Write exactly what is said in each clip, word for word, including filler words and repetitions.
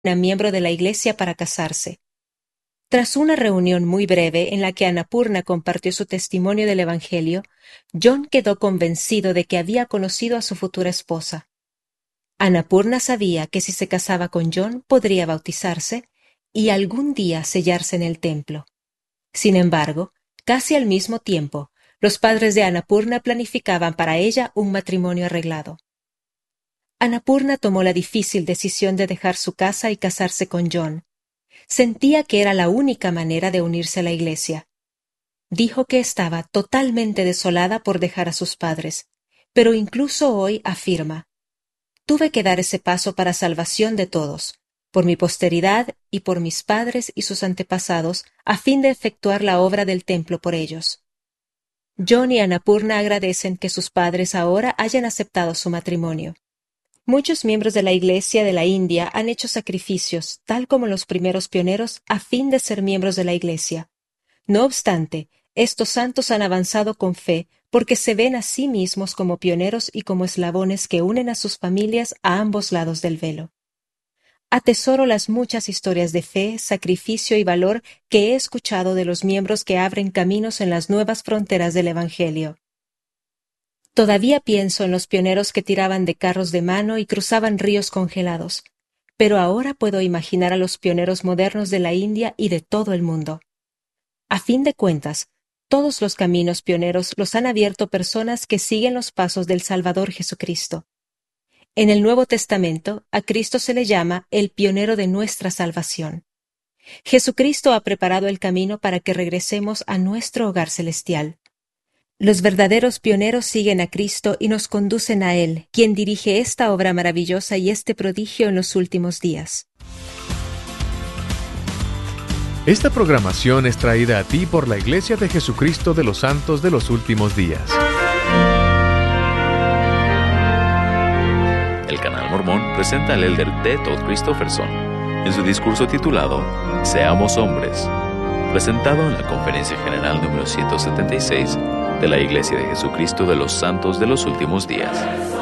miembro de la iglesia para casarse. Tras una reunión muy breve en la que Annapurna compartió su testimonio del Evangelio, John quedó convencido de que había conocido a su futura esposa. Annapurna sabía que si se casaba con John podría bautizarse y algún día sellarse en el templo. Sin embargo, casi al mismo tiempo, los padres de Annapurna planificaban para ella un matrimonio arreglado. Annapurna tomó la difícil decisión de dejar su casa y casarse con John. Sentía que era la única manera de unirse a la iglesia. Dijo que estaba totalmente desolada por dejar a sus padres, pero incluso hoy afirma: tuve que dar ese paso para salvación de todos, por mi posteridad y por mis padres y sus antepasados, a fin de efectuar la obra del templo por ellos. John y Annapurna agradecen que sus padres ahora hayan aceptado su matrimonio. Muchos miembros de la Iglesia de la India han hecho sacrificios, tal como los primeros pioneros, a fin de ser miembros de la Iglesia. No obstante, estos santos han avanzado con fe porque se ven a sí mismos como pioneros y como eslabones que unen a sus familias a ambos lados del velo. Atesoro las muchas historias de fe, sacrificio y valor que he escuchado de los miembros que abren caminos en las nuevas fronteras del Evangelio. Todavía pienso en los pioneros que tiraban de carros de mano y cruzaban ríos congelados, pero ahora puedo imaginar a los pioneros modernos de la India y de todo el mundo. A fin de cuentas, todos los caminos pioneros los han abierto personas que siguen los pasos del Salvador Jesucristo. En el Nuevo Testamento, a Cristo se le llama el pionero de nuestra salvación. Jesucristo ha preparado el camino para que regresemos a nuestro hogar celestial. Los verdaderos pioneros siguen a Cristo y nos conducen a Él, quien dirige esta obra maravillosa y este prodigio en los últimos días. Esta programación es traída a ti por la Iglesia de Jesucristo de los Santos de los Últimos Días. El Canal Mormón presenta al elder D. Todd Christofferson en su discurso titulado Seamos Hombres, presentado en la Conferencia General número ciento setenta y seis de la Iglesia de Jesucristo de los Santos de los Últimos Días.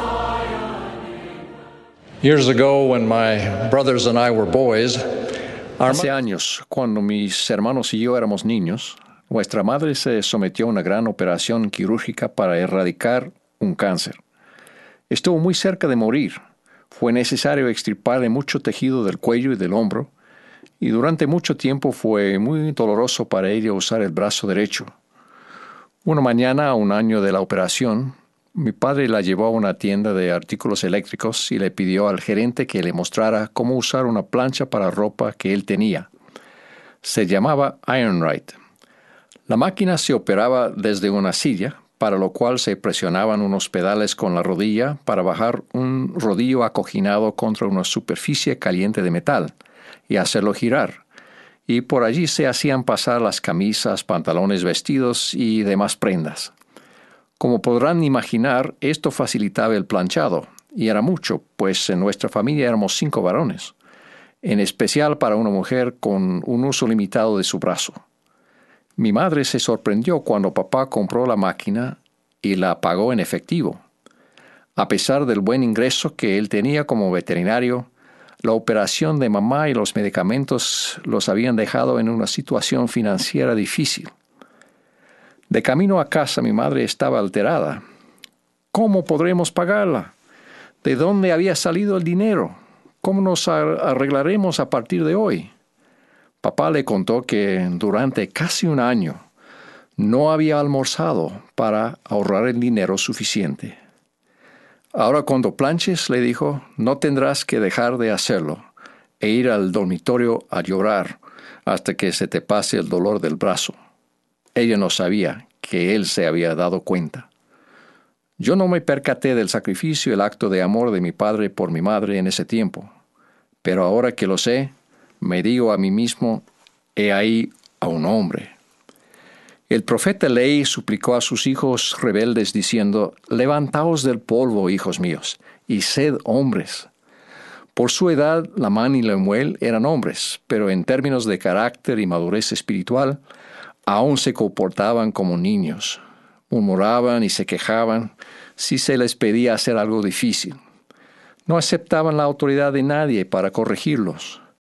Years ago, when my brothers and I were boys, hace años, cuando mis hermanos y yo éramos niños, nuestra madre se sometió a una gran operación quirúrgica para erradicar un cáncer. Estuvo muy cerca de morir. Fue necesario extirparle mucho tejido del cuello y del hombro, y durante mucho tiempo fue muy doloroso para ella usar el brazo derecho. Una mañana, a un año de la operación, mi padre la llevó a una tienda de artículos eléctricos y le pidió al gerente que le mostrara cómo usar una plancha para ropa que él tenía. Se llamaba Ironrite. La máquina se operaba desde una silla, para lo cual se presionaban unos pedales con la rodilla para bajar un rodillo acoginado contra una superficie caliente de metal y hacerlo girar. Y por allí se hacían pasar las camisas, pantalones, vestidos y demás prendas. Como podrán imaginar, esto facilitaba el planchado, y era mucho, pues en nuestra familia éramos cinco varones, en especial para una mujer con un uso limitado de su brazo. Mi madre se sorprendió cuando papá compró la máquina y la pagó en efectivo. A pesar del buen ingreso que él tenía como veterinario, la operación de mamá y los medicamentos los habían dejado en una situación financiera difícil. De camino a casa mi madre estaba alterada. ¿Cómo podremos pagarla? ¿De dónde había salido el dinero? ¿Cómo nos arreglaremos a partir de hoy? Papá le contó que durante casi un año no había almorzado para ahorrar el dinero suficiente. Ahora cuando planches, le dijo, no tendrás que dejar de hacerlo e ir al dormitorio a llorar hasta que se te pase el dolor del brazo. Ella no sabía que él se había dado cuenta. Yo no me percaté del sacrificio y el acto de amor de mi padre por mi madre en ese tiempo, pero ahora que lo sé, me digo a mí mismo, he ahí a un hombre. El profeta Ley suplicó a sus hijos rebeldes diciendo, levantaos del polvo, hijos míos, y sed hombres. Por su edad, Lamán y Lemuel eran hombres, pero en términos de carácter y madurez espiritual, aún se comportaban como niños. Murmuraban y se quejaban si se les pedía hacer algo difícil. No aceptaban la autoridad de nadie para corregirlos.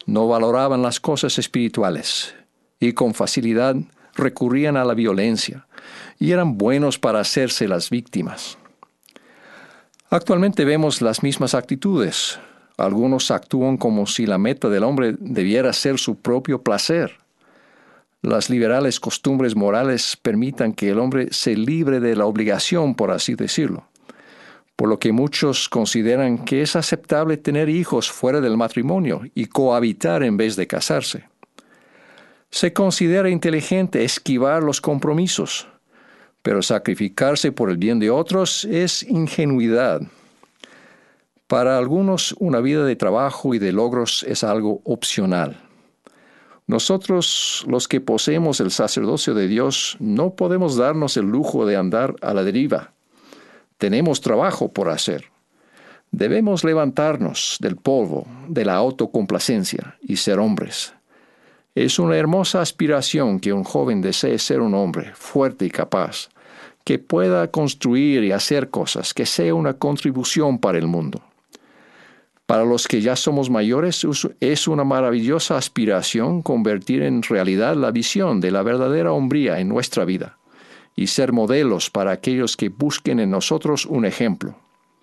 No valoraban las cosas espirituales y con facilidad recurrían a la violencia y eran buenos para hacerse las víctimas. Actualmente vemos las mismas actitudes. Algunos actúan como si la meta del hombre debiera ser su propio placer. Las liberales costumbres morales permitan que el hombre se libre de la obligación, por así decirlo, por lo que muchos consideran que es aceptable tener hijos fuera del matrimonio y cohabitar en vez de casarse. Se considera inteligente esquivar los compromisos, pero sacrificarse por el bien de otros es ingenuidad. Para algunos, una vida de trabajo y de logros es algo opcional. Nosotros, los que poseemos el sacerdocio de Dios, no podemos darnos el lujo de andar a la deriva. Tenemos trabajo por hacer. Debemos levantarnos del polvo, de la autocomplacencia y ser hombres. Es una hermosa aspiración que un joven desee ser un hombre fuerte y capaz, que pueda construir y hacer cosas, que sea una contribución para el mundo. Para los que ya somos mayores, es una maravillosa aspiración convertir en realidad la visión de la verdadera hombría en nuestra vida y ser modelos para aquellos que busquen en nosotros un ejemplo.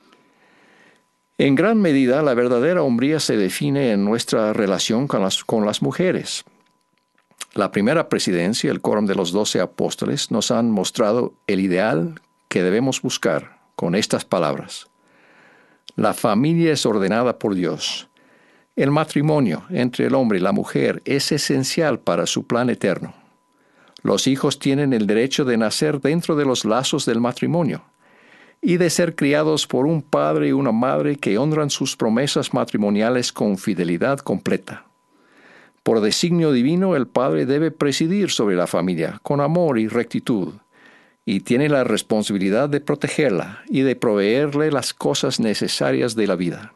En gran medida, la verdadera hombría se define en nuestra relación con las, con las mujeres. La primera presidencia, el Quórum de los Doce Apóstoles, nos han mostrado el ideal que debemos buscar con estas palabras. La familia es ordenada por Dios. El matrimonio entre el hombre y la mujer es esencial para su plan eterno. Los hijos tienen el derecho de nacer dentro de los lazos del matrimonio y de ser criados por un padre y una madre que honran sus promesas matrimoniales con fidelidad completa. Por designio divino, el padre debe presidir sobre la familia con amor y rectitud, y tiene la responsabilidad de protegerla y de proveerle las cosas necesarias de la vida.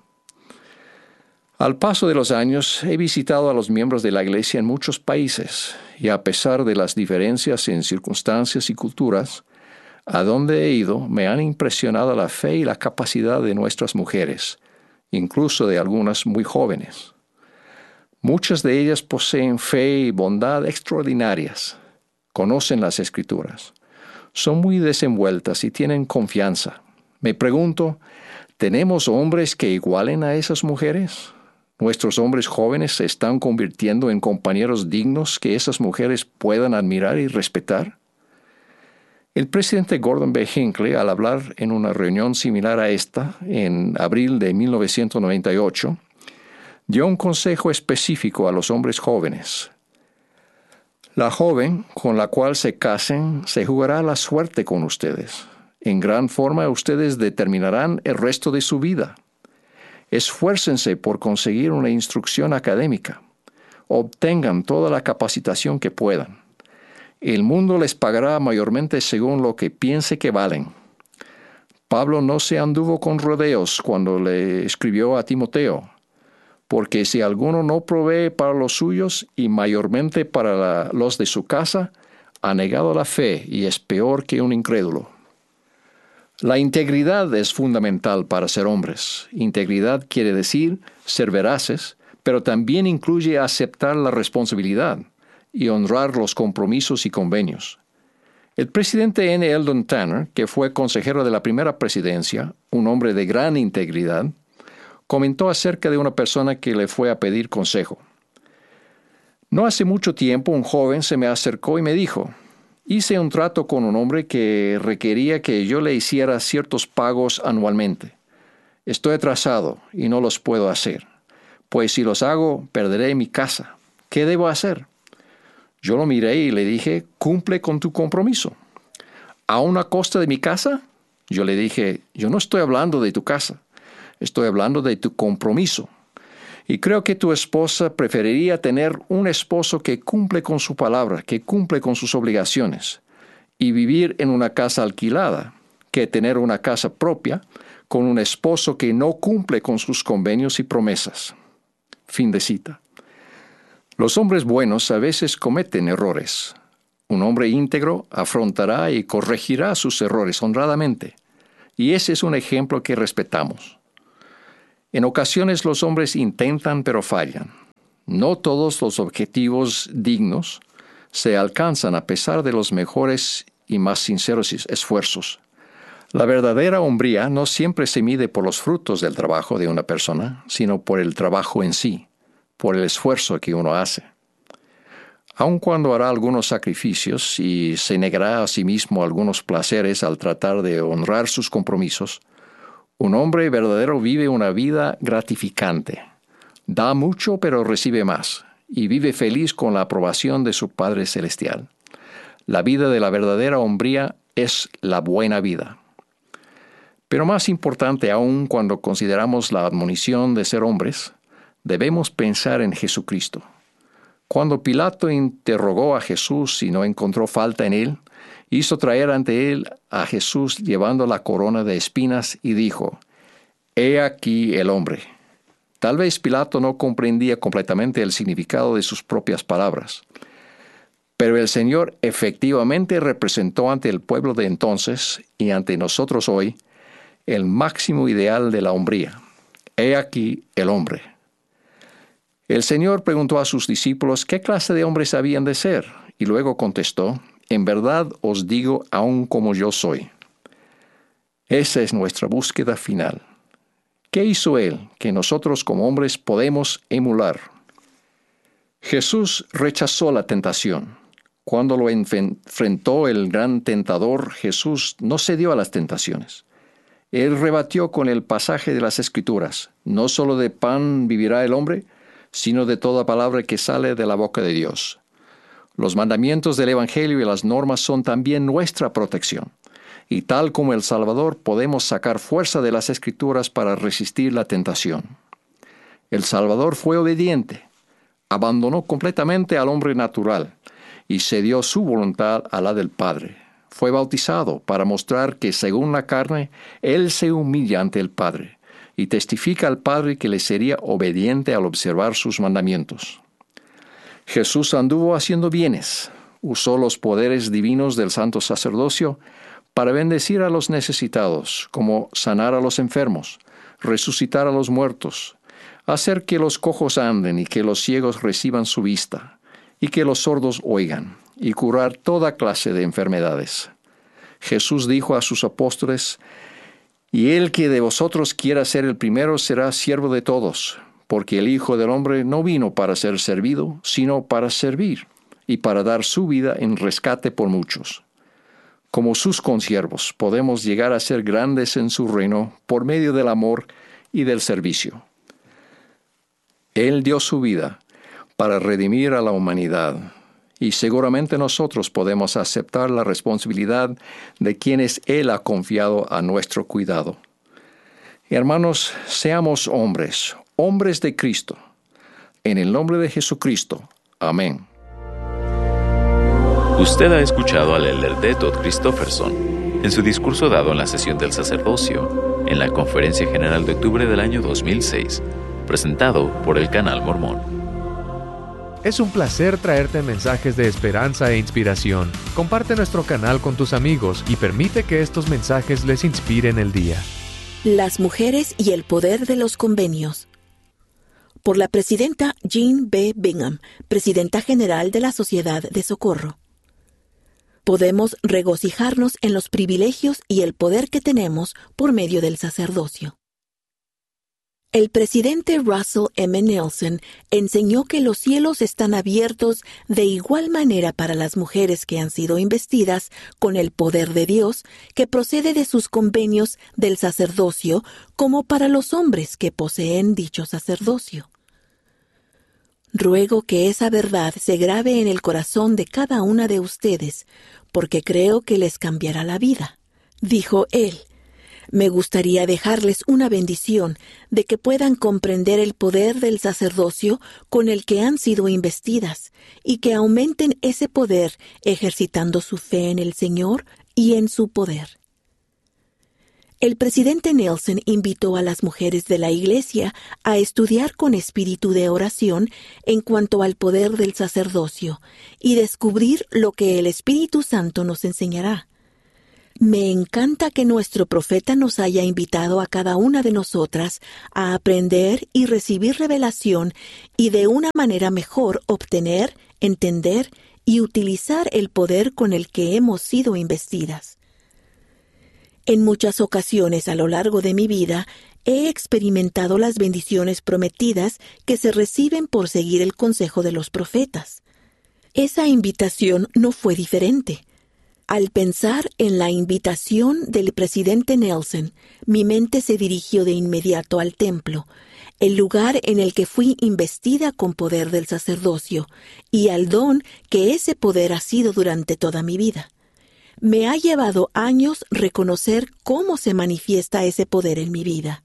Al paso de los años, he visitado a los miembros de la Iglesia en muchos países, y a pesar de las diferencias en circunstancias y culturas, a donde he ido me han impresionado la fe y la capacidad de nuestras mujeres, incluso de algunas muy jóvenes. Muchas de ellas poseen fe y bondad extraordinarias, conocen las Escrituras, son muy desenvueltas y tienen confianza. Me pregunto, ¿tenemos hombres que igualen a esas mujeres? ¿Nuestros hombres jóvenes se están convirtiendo en compañeros dignos que esas mujeres puedan admirar y respetar? El presidente Gordon B. Hinckley, al hablar en una reunión similar a esta, en abril de mil novecientos noventa y ocho, dio un consejo específico a los hombres jóvenes. La joven con la cual se casen se jugará la suerte con ustedes. En gran forma ustedes determinarán el resto de su vida. Esfuércense por conseguir una instrucción académica. Obtengan toda la capacitación que puedan. El mundo les pagará mayormente según lo que piense que valen. Pablo no se anduvo con rodeos cuando le escribió a Timoteo, porque si alguno no provee para los suyos y mayormente para la, los de su casa, ha negado la fe y es peor que un incrédulo. La integridad es fundamental para ser hombres. Integridad quiere decir ser veraces, pero también incluye aceptar la responsabilidad y honrar los compromisos y convenios. El presidente N. Eldon Tanner, que fue consejero de la primera presidencia, un hombre de gran integridad, comentó acerca de una persona que le fue a pedir consejo. No hace mucho tiempo un joven se me acercó y me dijo, hice un trato con un hombre que requería que yo le hiciera ciertos pagos anualmente. Estoy atrasado y no los puedo hacer, pues si los hago perderé mi casa. ¿Qué debo hacer? Yo lo miré y le dije, cumple con tu compromiso. ¿A una costa de mi casa? Yo le dije, yo no estoy hablando de tu casa. Estoy hablando de tu compromiso. Y creo que tu esposa preferiría tener un esposo que cumple con su palabra, que cumple con sus obligaciones, y vivir en una casa alquilada, que tener una casa propia con un esposo que no cumple con sus convenios y promesas. Fin de cita. Los hombres buenos a veces cometen errores. Un hombre íntegro afrontará y corregirá sus errores honradamente, y ese es un ejemplo que respetamos. En ocasiones los hombres intentan pero fallan. No todos los objetivos dignos se alcanzan a pesar de los mejores y más sinceros esfuerzos. La verdadera hombría no siempre se mide por los frutos del trabajo de una persona, sino por el trabajo en sí, por el esfuerzo que uno hace. Aun cuando hará algunos sacrificios y se negará a sí mismo algunos placeres al tratar de honrar sus compromisos, un hombre verdadero vive una vida gratificante. Da mucho pero recibe más, y vive feliz con la aprobación de su Padre Celestial. La vida de la verdadera hombría es la buena vida. Pero más importante aún cuando consideramos la admonición de ser hombres, debemos pensar en Jesucristo. Cuando Pilato interrogó a Jesús y no encontró falta en él, hizo traer ante él a Jesús llevando la corona de espinas y dijo: «He aquí el hombre». Tal vez Pilato no comprendía completamente el significado de sus propias palabras. Pero el Señor efectivamente representó ante el pueblo de entonces y ante nosotros hoy el máximo ideal de la hombría. He aquí el hombre. El Señor preguntó a sus discípulos qué clase de hombres habían de ser, y luego contestó: «En verdad os digo, aun como yo soy». Esa es nuestra búsqueda final. ¿Qué hizo Él que nosotros como hombres podemos emular? Jesús rechazó la tentación. Cuando lo enfrentó el gran tentador, Jesús no cedió a las tentaciones. Él rebatió con el pasaje de las Escrituras: «No solo de pan vivirá el hombre, sino de toda palabra que sale de la boca de Dios». Los mandamientos del Evangelio y las normas son también nuestra protección. Y tal como el Salvador, podemos sacar fuerza de las Escrituras para resistir la tentación. El Salvador fue obediente, abandonó completamente al hombre natural y cedió su voluntad a la del Padre. Fue bautizado para mostrar que, según la carne, Él se humilla ante el Padre y testifica al Padre que le sería obediente al observar sus mandamientos. Jesús anduvo haciendo bienes, usó los poderes divinos del santo sacerdocio para bendecir a los necesitados, como sanar a los enfermos, resucitar a los muertos, hacer que los cojos anden y que los ciegos reciban su vista, y que los sordos oigan, y curar toda clase de enfermedades. Jesús dijo a sus apóstoles: «Y el que de vosotros quiera ser el primero será siervo de todos, porque el Hijo del Hombre no vino para ser servido, sino para servir, y para dar su vida en rescate por muchos». Como sus consiervos podemos llegar a ser grandes en su reino por medio del amor y del servicio. Él dio su vida para redimir a la humanidad, y seguramente nosotros podemos aceptar la responsabilidad de quienes Él ha confiado a nuestro cuidado. Hermanos, seamos hombres, hombres de Cristo. En el nombre de Jesucristo. Amén. Usted ha escuchado al elder D. Todd Christofferson en su discurso dado en la sesión del sacerdocio en la Conferencia General de octubre del año dos mil seis, presentado por el Canal Mormón. Es un placer traerte mensajes de esperanza e inspiración. Comparte nuestro canal con tus amigos y permite que estos mensajes les inspiren el día. Las mujeres y el poder de los convenios. Por la presidenta Jean B. Bingham, presidenta general de la Sociedad de Socorro. Podemos regocijarnos en los privilegios y el poder que tenemos por medio del sacerdocio. El presidente Russell M. Nelson enseñó que los cielos están abiertos de igual manera para las mujeres que han sido investidas con el poder de Dios que procede de sus convenios del sacerdocio como para los hombres que poseen dicho sacerdocio. Ruego que esa verdad se grabe en el corazón de cada una de ustedes, porque creo que les cambiará la vida, dijo él. Me gustaría dejarles una bendición de que puedan comprender el poder del sacerdocio con el que han sido investidas y que aumenten ese poder ejercitando su fe en el Señor y en su poder. El presidente Nelson invitó a las mujeres de la Iglesia a estudiar con espíritu de oración en cuanto al poder del sacerdocio y descubrir lo que el Espíritu Santo nos enseñará. Me encanta que nuestro profeta nos haya invitado a cada una de nosotras a aprender y recibir revelación y de una manera mejor obtener, entender y utilizar el poder con el que hemos sido investidas. En muchas ocasiones a lo largo de mi vida he experimentado las bendiciones prometidas que se reciben por seguir el consejo de los profetas. Esa invitación no fue diferente. Al pensar en la invitación del presidente Nelson, mi mente se dirigió de inmediato al templo, el lugar en el que fui investida con poder del sacerdocio, y al don que ese poder ha sido durante toda mi vida. Me ha llevado años reconocer cómo se manifiesta ese poder en mi vida.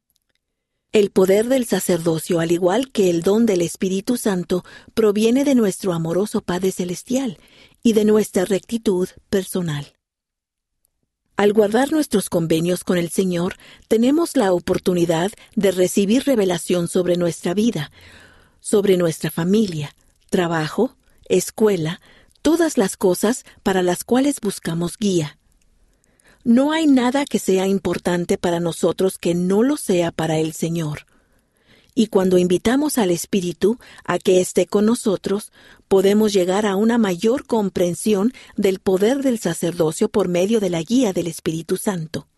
El poder del sacerdocio, al igual que el don del Espíritu Santo, proviene de nuestro amoroso Padre Celestial y de nuestra rectitud personal. Al guardar nuestros convenios con el Señor, tenemos la oportunidad de recibir revelación sobre nuestra vida, sobre nuestra familia, trabajo, escuela, todas las cosas para las cuales buscamos guía. No hay nada que sea importante para nosotros que no lo sea para el Señor. Y cuando invitamos al Espíritu a que esté con nosotros, podemos llegar a una mayor comprensión del poder del sacerdocio por medio de la guía del Espíritu Santo.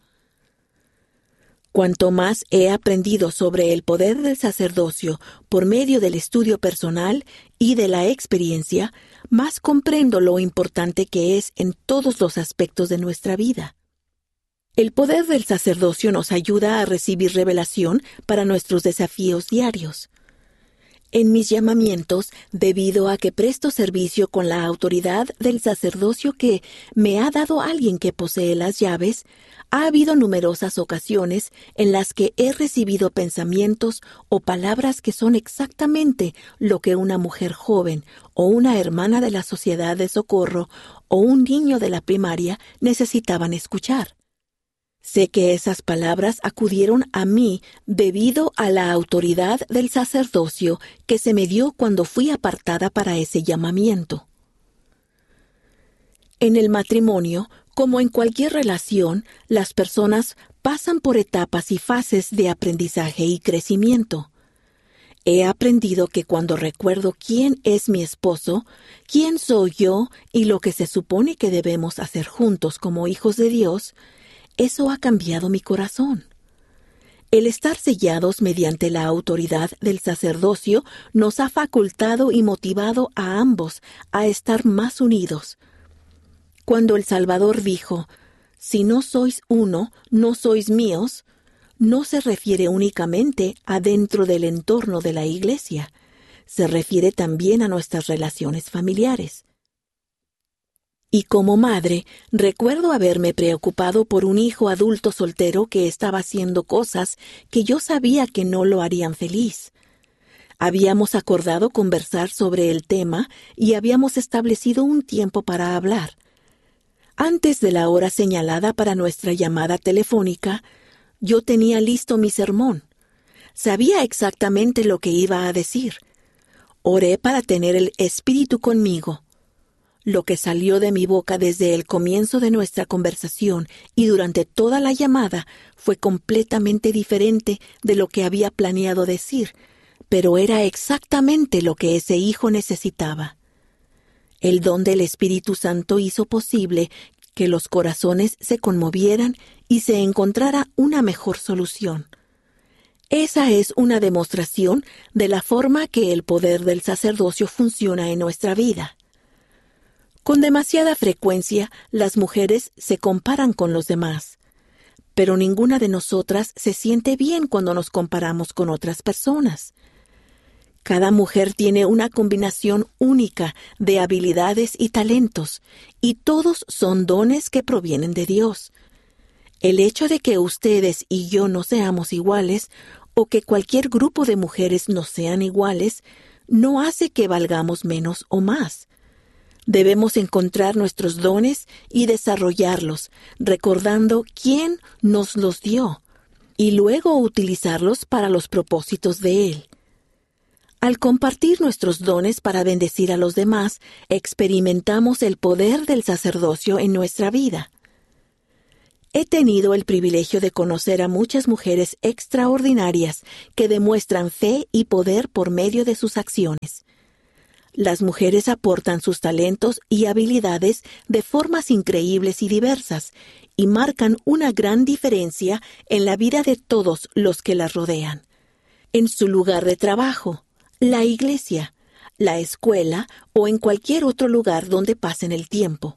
Cuanto más he aprendido sobre el poder del sacerdocio por medio del estudio personal y de la experiencia, más comprendo lo importante que es en todos los aspectos de nuestra vida. El poder del sacerdocio nos ayuda a recibir revelación para nuestros desafíos diarios. En mis llamamientos, debido a que presto servicio con la autoridad del sacerdocio que me ha dado alguien que posee las llaves, ha habido numerosas ocasiones en las que he recibido pensamientos o palabras que son exactamente lo que una mujer joven o una hermana de la sociedad de socorro o un niño de la primaria necesitaban escuchar. Sé que esas palabras acudieron a mí debido a la autoridad del sacerdocio que se me dio cuando fui apartada para ese llamamiento. En el matrimonio, como en cualquier relación, las personas pasan por etapas y fases de aprendizaje y crecimiento. He aprendido que cuando recuerdo quién es mi esposo, quién soy yo y lo que se supone que debemos hacer juntos como hijos de Dios, eso ha cambiado mi corazón. El estar sellados mediante la autoridad del sacerdocio nos ha facultado y motivado a ambos a estar más unidos. Cuando el Salvador dijo, «Si no sois uno, no sois míos», no se refiere únicamente a dentro del entorno de la iglesia, se refiere también a nuestras relaciones familiares. Y como madre, recuerdo haberme preocupado por un hijo adulto soltero que estaba haciendo cosas que yo sabía que no lo harían feliz. Habíamos acordado conversar sobre el tema y habíamos establecido un tiempo para hablar. Antes de la hora señalada para nuestra llamada telefónica, yo tenía listo mi sermón. Sabía exactamente lo que iba a decir. Oré para tener el Espíritu conmigo. Lo que salió de mi boca desde el comienzo de nuestra conversación y durante toda la llamada fue completamente diferente de lo que había planeado decir, pero era exactamente lo que ese hijo necesitaba. El don del Espíritu Santo hizo posible que los corazones se conmovieran y se encontrara una mejor solución. Esa es una demostración de la forma que el poder del sacerdocio funciona en nuestra vida. Con demasiada frecuencia, las mujeres se comparan con los demás, pero ninguna de nosotras se siente bien cuando nos comparamos con otras personas. Cada mujer tiene una combinación única de habilidades y talentos, y todos son dones que provienen de Dios. El hecho de que ustedes y yo no seamos iguales, o que cualquier grupo de mujeres no sean iguales, no hace que valgamos menos o más. Debemos encontrar nuestros dones y desarrollarlos, recordando quién nos los dio, y luego utilizarlos para los propósitos de Él. Al compartir nuestros dones para bendecir a los demás, experimentamos el poder del sacerdocio en nuestra vida. He tenido el privilegio de conocer a muchas mujeres extraordinarias que demuestran fe y poder por medio de sus acciones. Las mujeres aportan sus talentos y habilidades de formas increíbles y diversas y marcan una gran diferencia en la vida de todos los que las rodean. En su lugar de trabajo, la iglesia, la escuela o en cualquier otro lugar donde pasen el tiempo.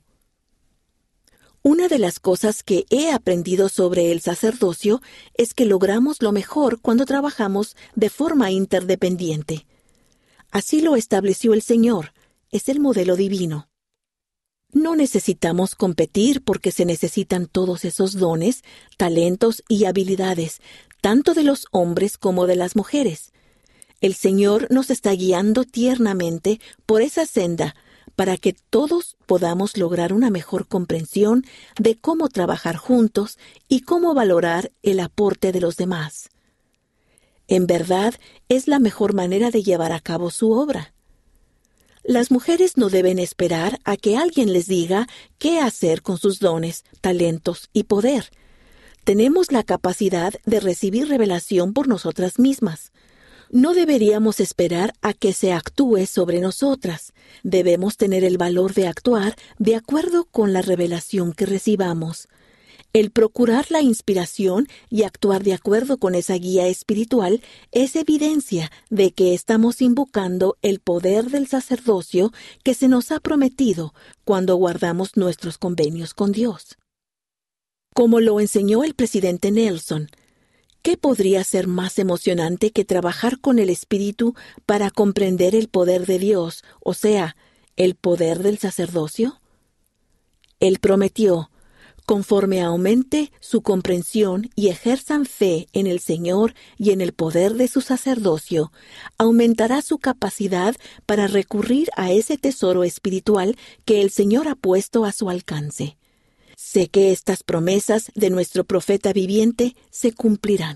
Una de las cosas que he aprendido sobre el sacerdocio es que logramos lo mejor cuando trabajamos de forma interdependiente. Así lo estableció el Señor, es el modelo divino. No necesitamos competir porque se necesitan todos esos dones, talentos y habilidades, tanto de los hombres como de las mujeres. El Señor nos está guiando tiernamente por esa senda para que todos podamos lograr una mejor comprensión de cómo trabajar juntos y cómo valorar el aporte de los demás. En verdad, es la mejor manera de llevar a cabo su obra. Las mujeres no deben esperar a que alguien les diga qué hacer con sus dones, talentos y poder. Tenemos la capacidad de recibir revelación por nosotras mismas. No deberíamos esperar a que se actúe sobre nosotras. Debemos tener el valor de actuar de acuerdo con la revelación que recibamos. El procurar la inspiración y actuar de acuerdo con esa guía espiritual es evidencia de que estamos invocando el poder del sacerdocio que se nos ha prometido cuando guardamos nuestros convenios con Dios. Como lo enseñó el presidente Nelson, ¿qué podría ser más emocionante que trabajar con el Espíritu para comprender el poder de Dios, o sea, el poder del sacerdocio? Él prometió, conforme aumente su comprensión y ejerzan fe en el Señor y en el poder de su sacerdocio, aumentará su capacidad para recurrir a ese tesoro espiritual que el Señor ha puesto a su alcance. Sé que estas promesas de nuestro profeta viviente se cumplirán.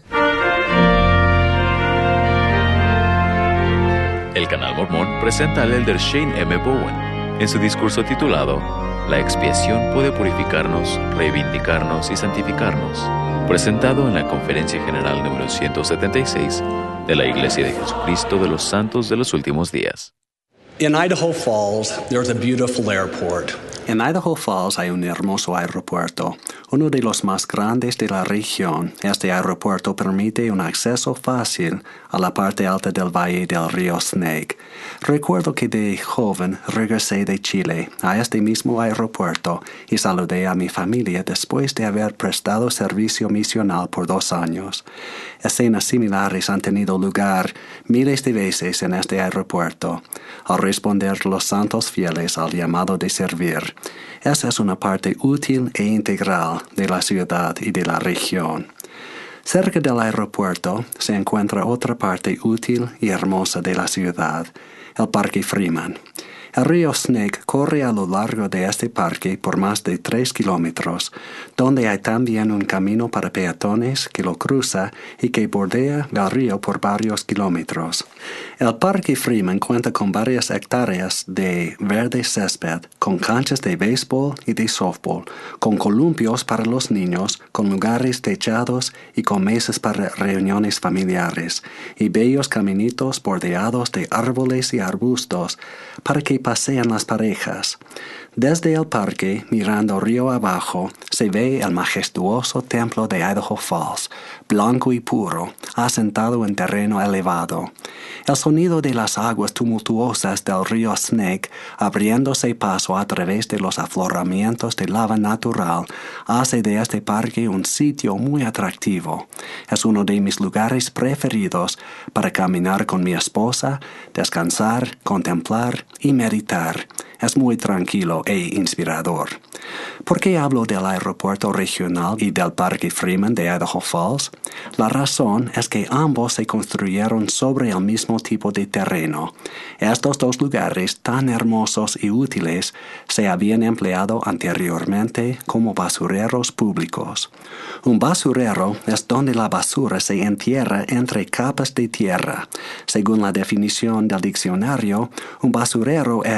El Canal Mormón presenta al elder Shane M. Bowen en su discurso titulado La expiación puede purificarnos, reivindicarnos y santificarnos, presentado en la Conferencia General número ciento setenta y seis de la Iglesia de Jesucristo de los Santos de los Últimos Días. In Idaho Falls, there's a beautiful airport. En Idaho Falls hay un hermoso aeropuerto, uno de los más grandes de la región. Este aeropuerto permite un acceso fácil a la parte alta del valle del río Snake. Recuerdo que de joven regresé de Chile a este mismo aeropuerto y saludé a mi familia después de haber prestado servicio misional por dos años. Escenas similares han tenido lugar miles de veces en este aeropuerto, al responder los santos fieles al llamado de servir. Esa es una parte útil e integral de la ciudad y de la región. Cerca del aeropuerto se encuentra otra parte útil y hermosa de la ciudad, el Parque Freeman. El río Snake corre a lo largo de este parque por más de tres kilómetros, donde hay también un camino para peatones que lo cruza y que bordea el río por varios kilómetros. El Parque Freeman cuenta con varias hectáreas de verde césped, con canchas de béisbol y de softball, con columpios para los niños, con lugares techados y con mesas para reuniones familiares, y bellos caminitos bordeados de árboles y arbustos para que pasean las parejas. Desde el parque, mirando río abajo, se ve el majestuoso templo de Idaho Falls, blanco y puro, asentado en terreno elevado. El sonido de las aguas tumultuosas del río Snake, abriéndose paso a través de los afloramientos de lava natural, hace de este parque un sitio muy atractivo. Es uno de mis lugares preferidos para caminar con mi esposa, descansar, contemplar y meditar. Es muy tranquilo e inspirador. ¿Por qué hablo del aeropuerto regional y del Parque Freeman de Idaho Falls? La razón es que ambos se construyeron sobre el mismo tipo de terreno. Estos dos lugares tan hermosos y útiles se habían empleado anteriormente como basureros públicos. Un basurero es donde la basura se entierra entre capas de tierra. Según la definición del diccionario, un basurero es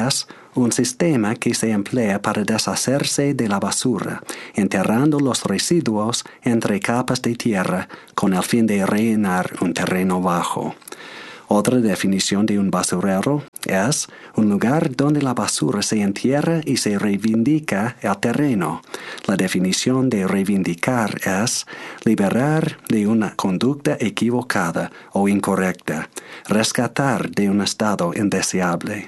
un sistema que se emplea para deshacerse de la basura, enterrando los residuos entre capas de tierra con el fin de rellenar un terreno bajo. Otra definición de un basurero es un lugar donde la basura se entierra y se reivindica el terreno. La definición de reivindicar es liberar de una conducta equivocada o incorrecta, rescatar de un estado indeseable.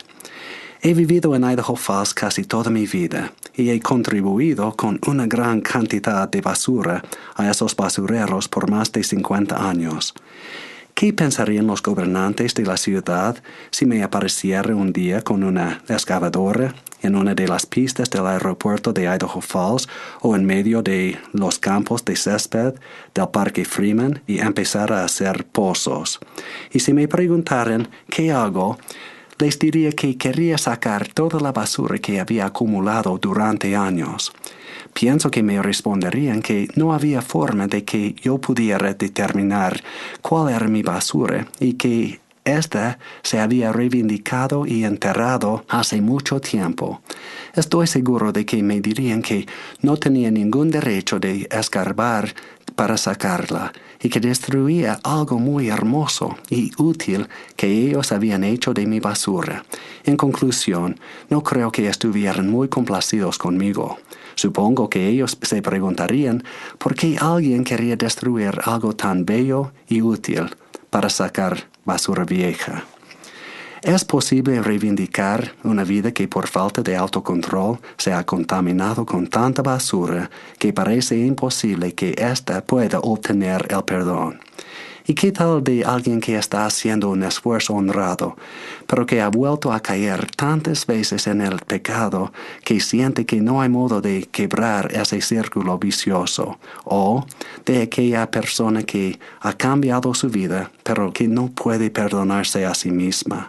He vivido en Idaho Falls casi toda mi vida y he contribuido con una gran cantidad de basura a esos basureros por más de cincuenta años. ¿Qué pensarían los gobernantes de la ciudad si me apareciera un día con una excavadora en una de las pistas del aeropuerto de Idaho Falls o en medio de los campos de césped del Parque Freeman y empezara a hacer pozos? Y si me preguntaran qué hago, les diría que quería sacar toda la basura que había acumulado durante años. Pienso que me responderían que no había forma de que yo pudiera determinar cuál era mi basura y que ésta se había reivindicado y enterrado hace mucho tiempo. Estoy seguro de que me dirían que no tenía ningún derecho de escarbar para sacarla y que destruía algo muy hermoso y útil que ellos habían hecho de mi basura. En conclusión, no creo que estuvieran muy complacidos conmigo. Supongo que ellos se preguntarían por qué alguien quería destruir algo tan bello y útil para sacar basura vieja. ¿Es posible reivindicar una vida que por falta de autocontrol se ha contaminado con tanta basura que parece imposible que ésta pueda obtener el perdón? ¿Y qué tal de alguien que está haciendo un esfuerzo honrado, pero que ha vuelto a caer tantas veces en el pecado que siente que no hay modo de quebrar ese círculo vicioso? ¿O de aquella persona que ha cambiado su vida, pero que no puede perdonarse a sí misma?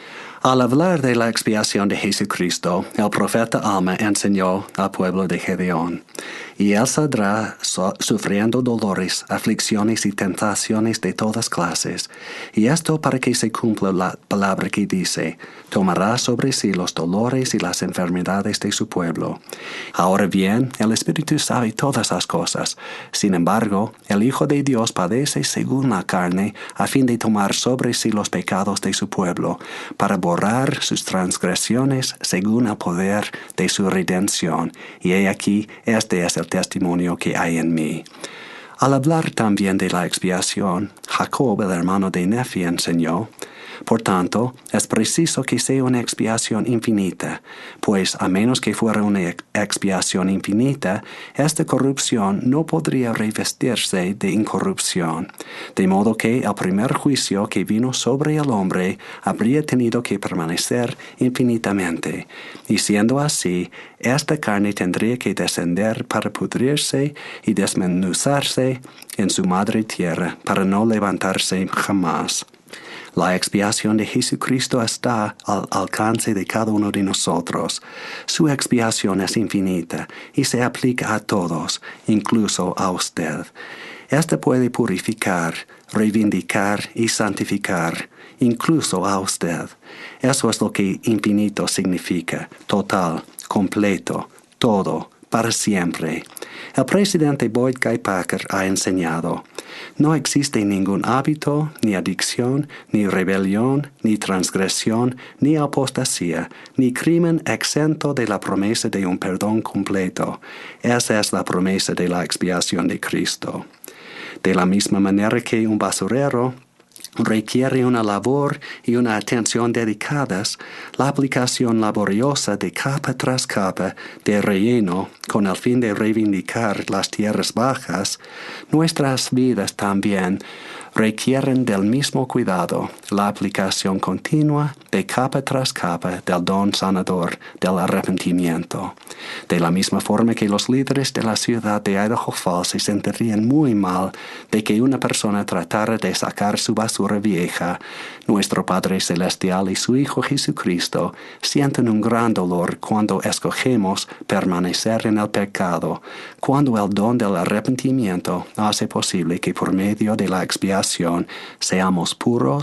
Al hablar de la expiación de Jesucristo, el profeta Alma enseñó al pueblo de Gedeón: y él saldrá so sufriendo dolores, aflicciones y tentaciones de todas clases, y esto para que se cumpla la palabra que dice: tomará sobre sí los dolores y las enfermedades de su pueblo. Ahora bien, el Espíritu sabe todas las cosas. Sin embargo, el Hijo de Dios padece según la carne, a fin de tomar sobre sí los pecados de su pueblo, para borrar sus transgresiones según el poder de su redención. Y he aquí, este es el testimonio que hay en mí. Al hablar también de la expiación, Jacob, el hermano de Nefi, enseñó: por tanto, es preciso que sea una expiación infinita, pues a menos que fuera una expiación infinita, esta corrupción no podría revestirse de incorrupción. De modo que el primer juicio que vino sobre el hombre habría tenido que permanecer infinitamente, y siendo así, esta carne tendría que descender para pudrirse y desmenuzarse en su madre tierra, para no levantarse jamás. La expiación de Jesucristo está al alcance de cada uno de nosotros. Su expiación es infinita y se aplica a todos, incluso a usted. Esta puede purificar, reivindicar y santificar, incluso a usted. Eso es lo que infinito significa: total, completo, todo, para siempre. El presidente Boyd K. Packer ha enseñado: no existe ningún hábito, ni adicción, ni rebelión, ni transgresión, ni apostasía, ni crimen exento de la promesa de un perdón completo. Esa es la promesa de la expiación de Cristo. De la misma manera que un basurero requiere una labor y una atención dedicadas, la aplicación laboriosa de capa tras capa de relleno con el fin de reivindicar las tierras bajas, nuestras vidas también requieren del mismo cuidado, la aplicación continua de capa tras capa del don sanador del arrepentimiento. De la misma forma que los líderes de la ciudad de Idaho Falls se sentirían muy mal de que una persona tratara de sacar su basura vieja, nuestro Padre Celestial y su Hijo Jesucristo sienten un gran dolor cuando escogemos permanecer en el pecado, cuando el don del arrepentimiento hace posible que por medio de la expiación seamos puros,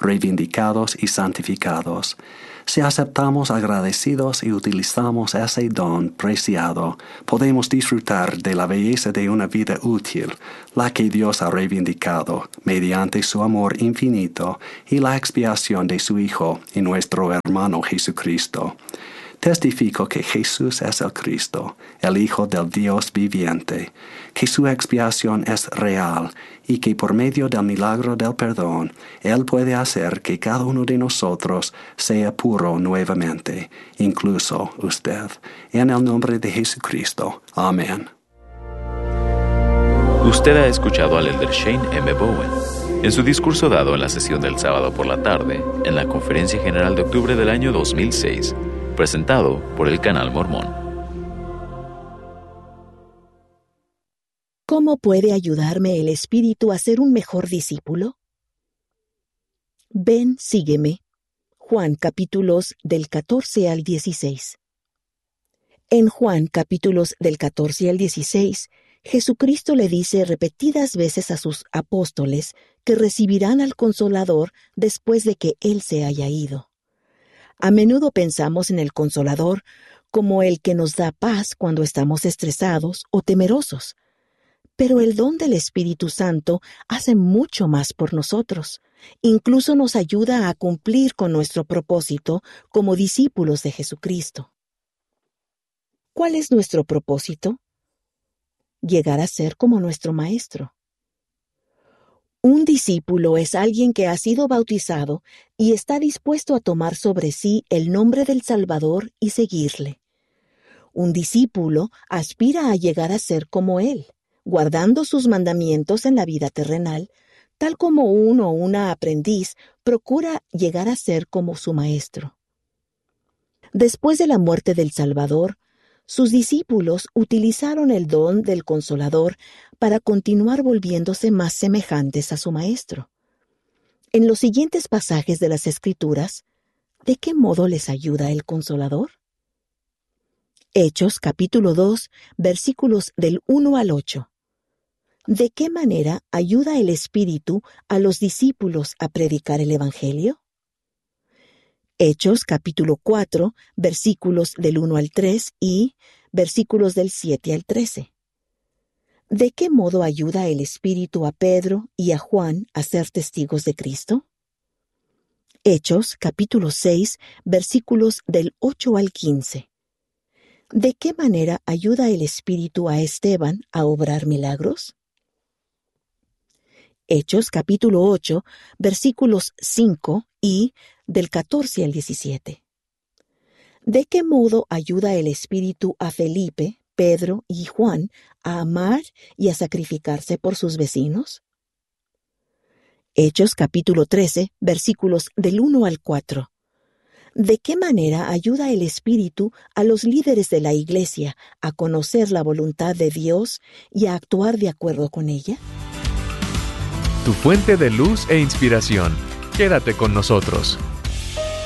reivindicados y santificados. Si aceptamos agradecidos y utilizamos ese don preciado, podemos disfrutar de la belleza de una vida útil, la que Dios ha reivindicado mediante su amor infinito y la expiación de su Hijo y nuestro hermano Jesucristo. Testifico que Jesús es el Cristo, el Hijo del Dios viviente, que su expiación es real y que por medio del milagro del perdón, Él puede hacer que cada uno de nosotros sea puro nuevamente, incluso usted. En el nombre de Jesucristo. Amén. Usted ha escuchado al elder Shane M. Bowen en su discurso dado en la sesión del sábado por la tarde en la Conferencia General de octubre del año dos mil seis, presentado por el Canal Mormón. ¿Cómo puede ayudarme el Espíritu a ser un mejor discípulo? Ven, sígueme. Juan capítulos del catorce al dieciséis. En Juan capítulos del catorce al dieciséis, Jesucristo le dice repetidas veces a sus apóstoles que recibirán al Consolador después de que Él se haya ido. A menudo pensamos en el Consolador como el que nos da paz cuando estamos estresados o temerosos. Pero el don del Espíritu Santo hace mucho más por nosotros. Incluso nos ayuda a cumplir con nuestro propósito como discípulos de Jesucristo. ¿Cuál es nuestro propósito? Llegar a ser como nuestro Maestro. Un discípulo es alguien que ha sido bautizado y está dispuesto a tomar sobre sí el nombre del Salvador y seguirle. Un discípulo aspira a llegar a ser como Él, guardando sus mandamientos en la vida terrenal, tal como un o una aprendiz procura llegar a ser como su Maestro. Después de la muerte del Salvador, sus discípulos utilizaron el don del Consolador para continuar volviéndose más semejantes a su Maestro. En los siguientes pasajes de las Escrituras, ¿de qué modo les ayuda el Consolador? Hechos capítulo dos, versículos del uno al ocho. ¿De qué manera ayuda el Espíritu a los discípulos a predicar el Evangelio? Hechos capítulo cuatro, versículos del uno al tres y versículos del siete al trece. ¿De qué modo ayuda el Espíritu a Pedro y a Juan a ser testigos de Cristo? Hechos capítulo seis, versículos del ocho al quince. ¿De qué manera ayuda el Espíritu a Esteban a obrar milagros? Hechos capítulo ocho, versículos cinco y del catorce al diecisiete. ¿De qué modo ayuda el Espíritu a Felipe, Pedro y Juan a amar y a sacrificarse por sus vecinos? Hechos capítulo trece, versículos del uno al cuatro. ¿De qué manera ayuda el Espíritu a los líderes de la Iglesia a conocer la voluntad de Dios y a actuar de acuerdo con ella? Tu fuente de luz e inspiración. Quédate con nosotros.